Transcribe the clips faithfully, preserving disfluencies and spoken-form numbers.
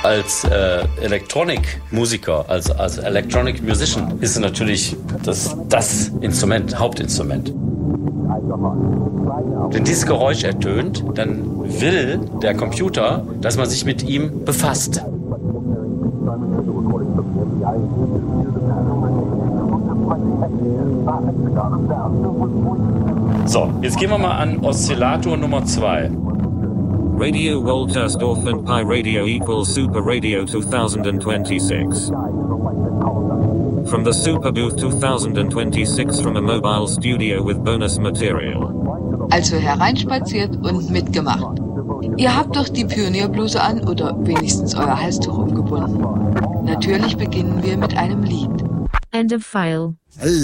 Als äh, Elektronikmusiker, als, als Electronic Musician ist es natürlich das, das Instrument, Hauptinstrument. Wenn dieses Geräusch ertönt, dann will der Computer, dass man sich mit ihm befasst. So, jetzt gehen wir mal an Oszillator Nummer zwei. Radio Woltersdorf and Pi Radio equals Super Radio twenty twenty-six. From the Super Booth twenty twenty-six from a mobile studio with bonus material. Also hereinspaziert und mitgemacht. Ihr habt doch die Pionierbluse an oder wenigstens euer Halstuch umgebunden. Natürlich beginnen wir mit einem Lied. End of file.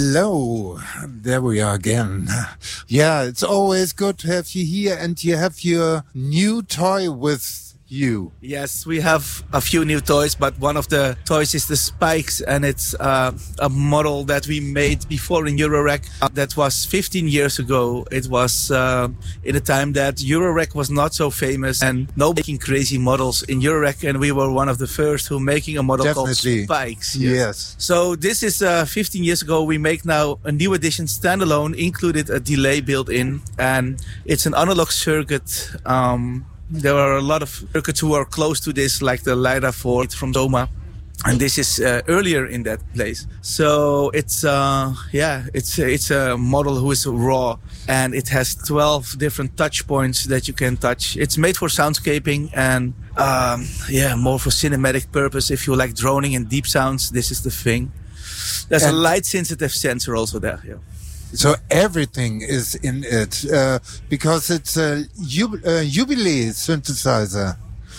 Hello, there we are again. Yeah, it's always good to have you here, and you have your new toy with you. Yes, we have a few new toys, but one of the toys is the Spikes, and it's uh, a model that we made before in Eurorec. Uh, that was fifteen years ago. It was uh, in a time that Eurorec was not so famous and no making crazy models in Eurorec, and we were one of the first who making a model Definitely. called Spikes. Yes. yes. So this is uh, fifteen years ago. We make now a new edition standalone, included a delay built in, and it's an analog circuit. Um, There are a lot of circuits who are close to this, like the LiDAR four from Doma. And this is uh, earlier in that place. So it's, uh, yeah, it's, it's a model who is raw. And it has twelve different touch points that you can touch. It's made for soundscaping and, um, yeah, more for cinematic purpose. If you like droning and deep sounds, this is the thing. There's and a light sensitive sensor also there, yeah. So everything is in it, uh, because it's a jub- uh, Jubilee synthesizer.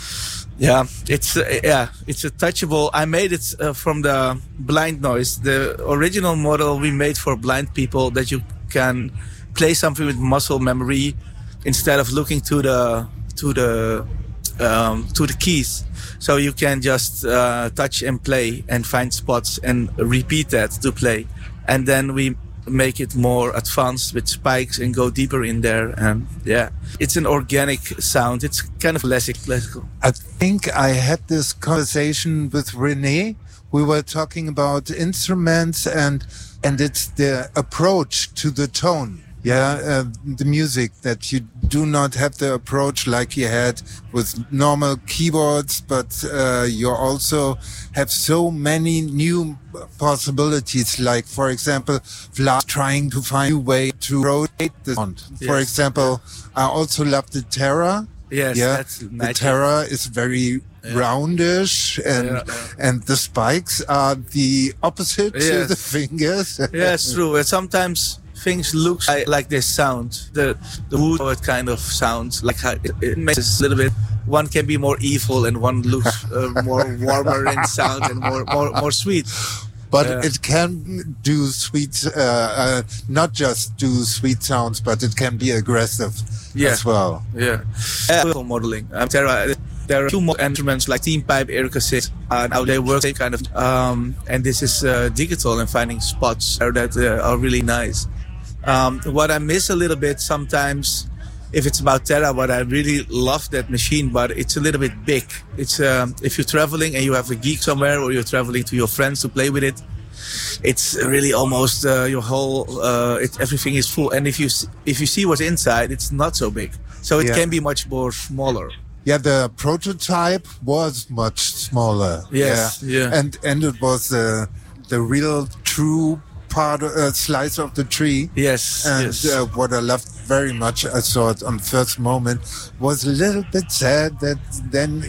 Yeah, it's uh, yeah, it's a touchable. I made it uh, from the blind noise, the original model we made for blind people, that you can play something with muscle memory instead of looking to the to the um, to the keys. So you can just uh, touch and play and find spots and repeat that to play, and then we make it more advanced with spikes and go deeper in there. And yeah, it's an organic sound. It's kind of less classical. I think I had this conversation with René. We were talking about instruments and and it's the approach to the tone. Yeah, uh, the music, that you do not have the approach like you had with normal keyboards, but uh, you also have so many new possibilities. Like, for example, Vlad trying to find a way to rotate the sound. Yes. For example, I also love the Terra. Yes, yeah, that's the Terra is very yeah. roundish, and yeah, yeah. and the spikes are the opposite yes. to the fingers. Yeah, it's true. And sometimes things look like, like this sound, the the wood kind of sound, like how it, it makes it a little bit. One can be more evil, and one looks uh, more warmer in sound and more more more sweet. But yeah. it can do sweet, uh, uh, not just do sweet sounds, but it can be aggressive yeah. as well. Yeah. Uh, modeling. Um, there are there are two more instruments like Team Pipe, Erica Six, uh, now they work same kind of. Um, and this is uh, digital and finding spots that uh, are really nice. Um, what I miss a little bit sometimes, if it's about Terra, what I really love that machine, but it's a little bit big. It's um, if you're traveling and you have a geek somewhere, or you're traveling to your friends to play with it, it's really almost uh, your whole. Uh, it, everything is full, and if you if you see what's inside, it's not so big. So it yeah. can be much more smaller. Yeah, the prototype was much smaller. Yes, yeah, yeah. and and it was uh, the real true part uh, slice of the tree. Yes, and yes. Uh, what I loved very much, I saw it on first moment, was a little bit sad that then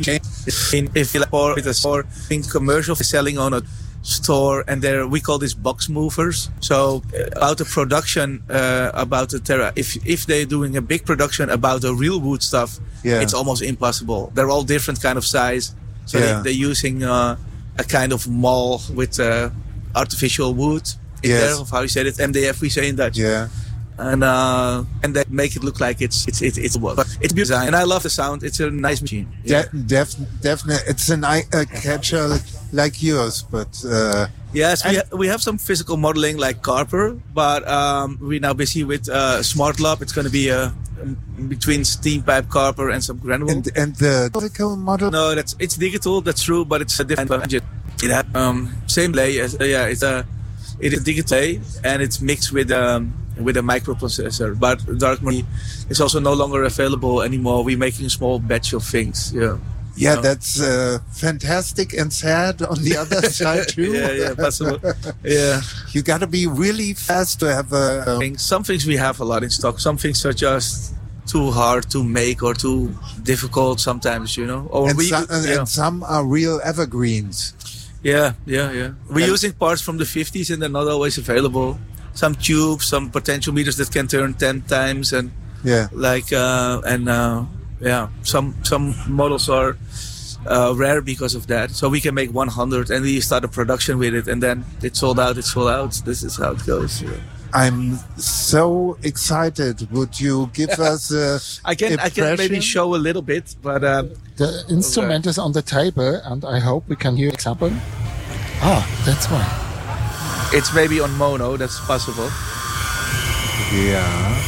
in if you like or with a store in commercial selling on a store, and there we call this box movers. So uh, about the production uh, about the Terra, if if they're doing a big production about the real wood stuff, yeah. it's almost impossible. They're all different kind of size, so yeah. they, they're using uh, a kind of mall with uh, artificial wood. Yes. There, of how you said it, M D F we say in Dutch. Yeah. And uh, and they make it look like it's it's it's it's work. But it's beautiful, and I love the sound. It's a nice machine. Yeah. De- def- definitely, it's an eye uh, catcher like yours, but uh, yes, we ha- we have some physical modeling like Carper, but um, we're now busy with uh, Smart Lab. It's going to be a um, between steam pipe, copper, and some granule. And, and the physical model? No, that's it's digital. That's true, but it's a different engine. It has um, same lay as uh, yeah. It's a it is digital lay, and it's mixed with um with a microprocessor. But dark matter is also no longer available anymore. We're making a small batch of things. Yeah. Yeah, that's uh, fantastic and sad on the other side too. yeah, yeah, possible. Yeah, you got to be really fast to have a. Um, Some things we have a lot in stock. Some things are just too hard to make or too difficult sometimes, you know. Or and, we, some, and, yeah. and some are real evergreens. Yeah, yeah, yeah. We're and, using parts from the fifties and they're not always available. Some tubes, some potentiometers that can turn ten times, and yeah, like uh, and. Uh, Yeah, some some models are uh, rare because of that. So we can make one hundred and we start a production with it, and then it's sold out, it's sold out. This is how it goes. Yeah. I'm so excited. Would you give us a I can impression? I can maybe show a little bit, but um, the instrument okay. is on the table, and I hope we can hear example. Ah, that's why. It's maybe on mono. That's possible. Yeah.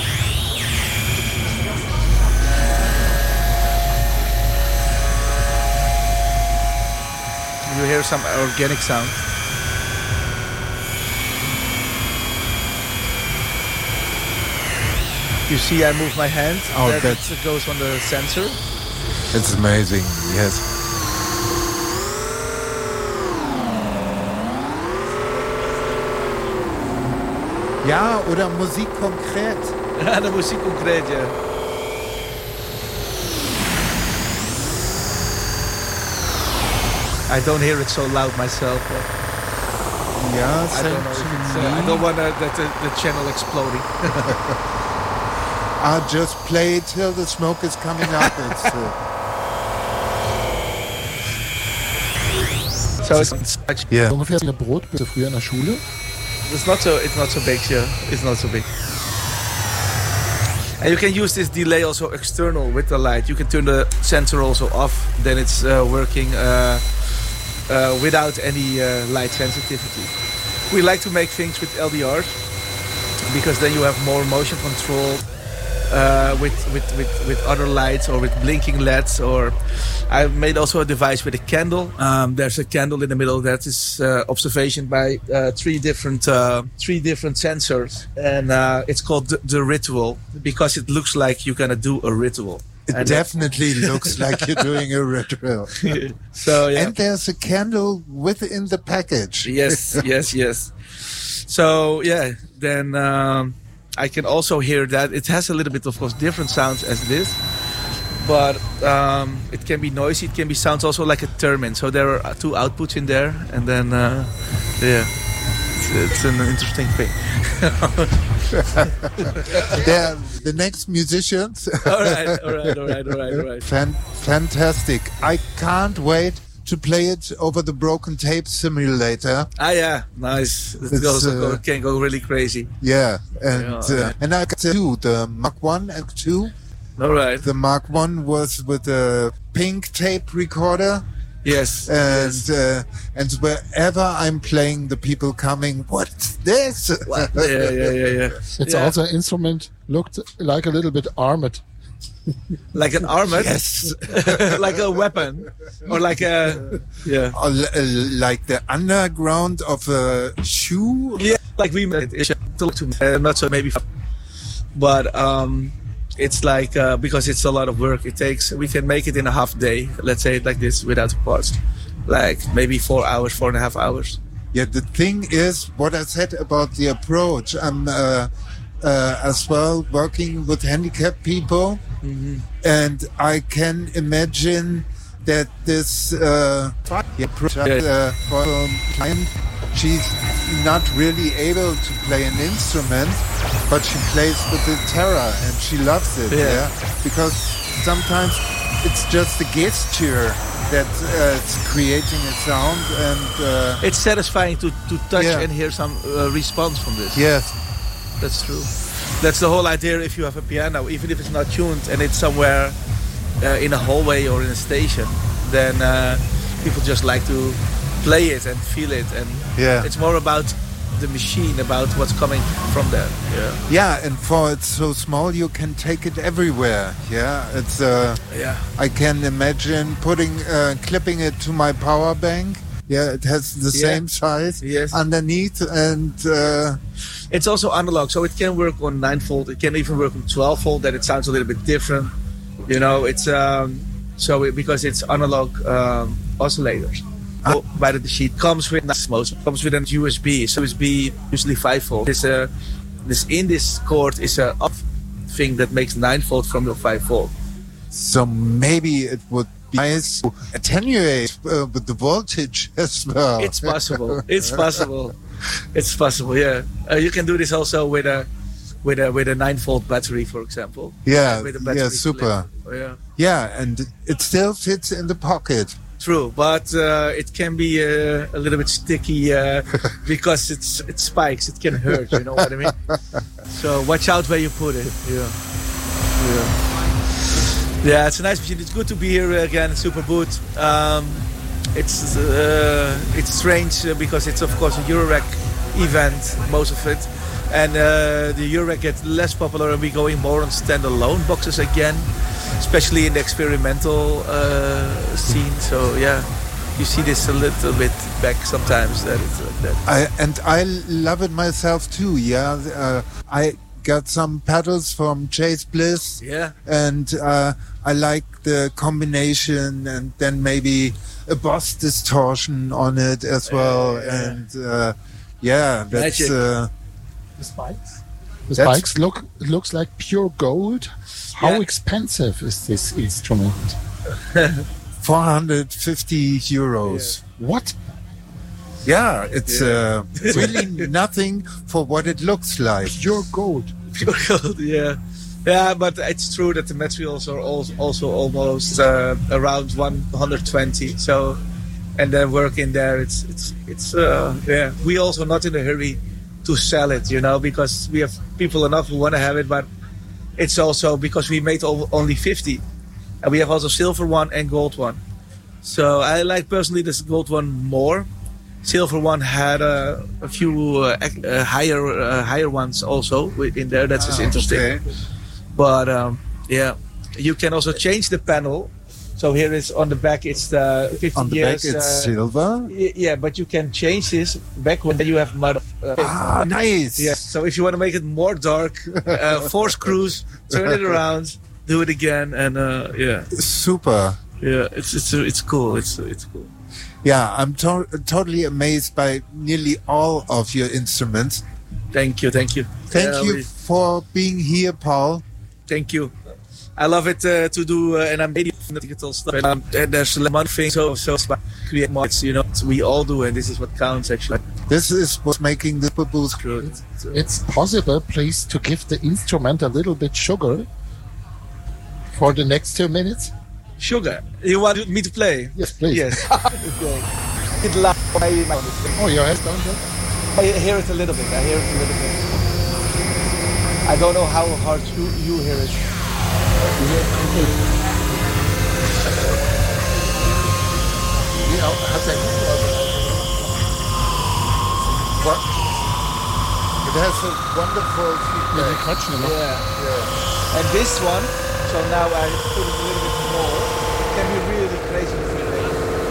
You hear some organic sound. You see I move my hand. Oh, that that's... it goes on the sensor. It's amazing, yes. Ja, oder Musik konkret. Ja, de Musik konkret, ja. I don't hear it so loud myself. But yeah, I don't know. If it's, uh, I don't want uh, that the, the channel exploding. I'll just play till the smoke is coming up. It's, uh... so it's yeah. Ungefähr eine Brotbüchse früher in der Schule. It's not so. It's not so big. Yeah, it's not so big. And you can use this delay also external with the light. You can turn the sensor also off. Then it's uh, working uh, uh, without any uh, light sensitivity. We like to make things with L D Rs because then you have more motion control uh, with, with, with, with other lights or with blinking L E Ds. Or I made also a device with a candle. Um, there's a candle in the middle that is uh, observation by uh, three different uh, three different sensors, and uh, it's called the, the ritual because it looks like you're gonna do a ritual. It and definitely looks like you're doing a ritual. So yeah. And there's a candle within the package. Yes, yes, yes. So yeah, then um, I can also hear that it has a little bit, of course, different sounds as this. But um, it can be noisy. It can be sounds also like a theremin. So there are two outputs in there, and then uh, yeah, it's, it's an interesting thing. They're the next musicians. all right, all right, all right, all right, all right. Fan- fantastic! I can't wait to play it over the broken tape simulator. Ah, yeah, nice. It also uh, go, can go really crazy. Yeah, and yeah, uh, yeah. and I got two, the Mark One and Two. All right. The Mark One was with a pink tape recorder. Yes. And yes. Uh, and wherever I'm playing, the people coming, what's this? What? Yeah, yeah, yeah, yeah. It's yeah. also an instrument looked like a little bit armored. Like an armored? Yes. Like a weapon, or like a yeah. Or l- like the underground of a shoe. Yeah, like we made it. Uh, not so maybe, but um. It's like, uh, because it's a lot of work, it takes, we can make it in a half day, let's say it like this, without parts. Like maybe four hours, four and a half hours. Yeah, the thing is, what I said about the approach, I'm uh, uh, as well working with handicapped people, mm-hmm. and I can imagine that this uh, approach uh, for a client, she's not really able to play an instrument, but she plays with the Terra and she loves it. Yeah. yeah? Because sometimes it's just the gesture that uh, it's creating a sound, and uh, it's satisfying to, to touch yeah. and hear some uh, response from this. Yes, that's true. That's the whole idea. If you have a piano, even if it's not tuned and it's somewhere uh, in a hallway or in a station, then uh, people just like to play it and feel it, and yeah. it's more about the machine about what's coming from there. Yeah. Yeah, and for it's so small, you can take it everywhere. Yeah, it's. Uh, Yeah. I can imagine putting, uh, clipping it to my power bank. Yeah, it has the Yeah. same size Yes. underneath, and uh, It's also analog, so it can work on nine volt. It can even work on twelve volt. That it sounds a little bit different. You know, it's um, so it, because it's analog um, oscillators. Oh, by the sheet comes with most comes with an U S B. So U S B usually five volt. This uh, this in this cord is a up thing that makes nine volt from your five volt. so maybe it would be nice to attenuate uh, with the voltage as well. It's possible. It's possible. It's possible. Yeah, uh, you can do this also with a with a with a nine volt battery, for example. Yeah, With a yeah, battery super. split. Yeah. Yeah, and it still fits in the pocket. True, but uh, it can be uh, a little bit sticky uh, because it's it spikes. It can hurt. You know what I mean? So watch out where you put it. Yeah, yeah, yeah. It's a nice machine. It's good to be here again. Superboot. Um, it's uh, it's strange uh, because it's of course a Eurorack event, most of it, and uh, the Eurorack gets less popular, and we're going more on standalone boxes again. Especially in the experimental uh, scene. So yeah, you see this a little bit back sometimes. That it's like that. I, and I love it myself too. Yeah, uh, I got some pedals from Chase Bliss. Yeah. And uh, I like the combination, and then maybe a Boss distortion on it as well. yeah. And uh, yeah, that's Magic. uh, The spikes. The That's- spikes look looks like pure gold. How Yeah. expensive is this instrument? four hundred fifty euros. What? Yeah, it's uh, really nothing for what it looks like. Pure gold. Pure gold, yeah. Yeah, but it's true that the materials are also, also almost uh, around one hundred twenty. So, and then work in there, it's it's it's uh, yeah. We also not in a hurry to sell it, you know, because we have people enough who want to have it, but it's also because we made o- only fifty, and we have also silver one and gold one. So I like personally this gold one more. Silver one had uh, a few uh, ac- uh, higher uh, higher ones also wi- in there. That's just interesting. Okay. But um, yeah, you can also change the panel. So here is on the back. It's the fifty On the years. back, it's uh, silver. y- yeah, but you can change this back when you have mud. Uh, Ah, nice. Yes. So if you want to make it more dark, uh, four screws, turn it around, do it again, and uh, yeah, Super. yeah, it's it's it's cool. It's it's cool. Yeah, I'm to- totally amazed by nearly all of your instruments. Thank you, thank you, Thank Yeah, you we- for being here, Paul. Thank you. I love it uh, to do, uh, and I'm made the digital stuff. And, um, and there's one thing, so so create mods. You know, we all do, and this is what counts actually. This is what's making the booth good. It's possible, please, to give the instrument a little bit sugar for the next two minutes? Sugar, you want me to play? Yes, please. Yes. Okay. It loud. Oh, your head's down there? I hear it a little bit. I hear it a little bit. I don't know how hard you you hear it. Ja, hat er gut What? It has a wonderful feedback. quatschen immer. Yeah. And this one, so now I put it a little bit more.